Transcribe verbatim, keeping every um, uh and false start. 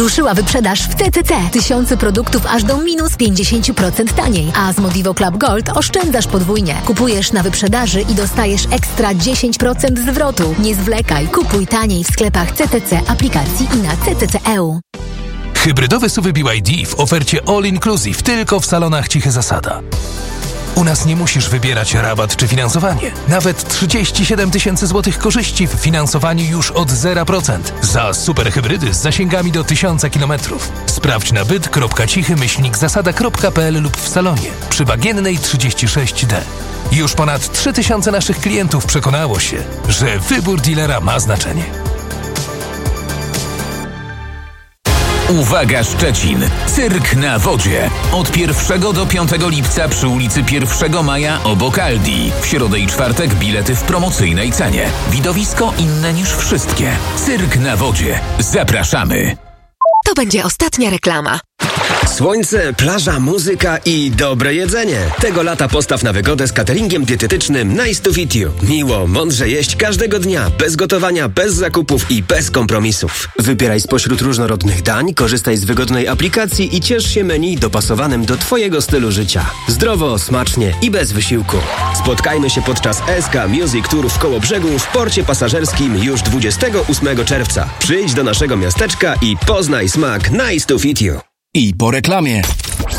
Ruszyła wyprzedaż w C C C. Tysiące produktów aż do minus pięćdziesiąt procent taniej. A z Modivo Club Gold oszczędzasz podwójnie. Kupujesz na wyprzedaży i dostajesz ekstra dziesięć procent zwrotu. Nie zwlekaj. Kupuj taniej w sklepach C C C, aplikacji i na C C C kropka E U. Hybrydowy S U V B Y D w ofercie All Inclusive tylko w salonach Cichy Zasada. U nas nie musisz wybierać rabat czy finansowanie. Nawet trzydzieści siedem tysięcy złotych korzyści w finansowaniu już od zero procent. Za super hybrydy z zasięgami do tysiąca kilometrów. Sprawdź na byt kropka cichy myślnik zasada kropka p l lub w salonie przy Bagiennej trzydzieści sześć D. Już ponad trzy tysiące naszych klientów przekonało się, że wybór dealera ma znaczenie. Uwaga Szczecin! Cyrk na wodzie. Od pierwszego do piątego lipca przy ulicy pierwszego maja obok Aldi. W środę i czwartek bilety w promocyjnej cenie. Widowisko inne niż wszystkie. Cyrk na wodzie. Zapraszamy! To będzie ostatnia reklama. Słońce, plaża, muzyka i dobre jedzenie. Tego lata postaw na wygodę z cateringiem dietetycznym Nice to Fit You. Miło, mądrze jeść każdego dnia, bez gotowania, bez zakupów i bez kompromisów. Wybieraj spośród różnorodnych dań, korzystaj z wygodnej aplikacji i ciesz się menu dopasowanym do Twojego stylu życia. Zdrowo, smacznie i bez wysiłku. Spotkajmy się podczas S K Music Tour w Kołobrzegu w porcie pasażerskim już dwudziestego ósmego czerwca. Przyjdź do naszego miasteczka i poznaj smak Nice to Fit You. I po reklamie.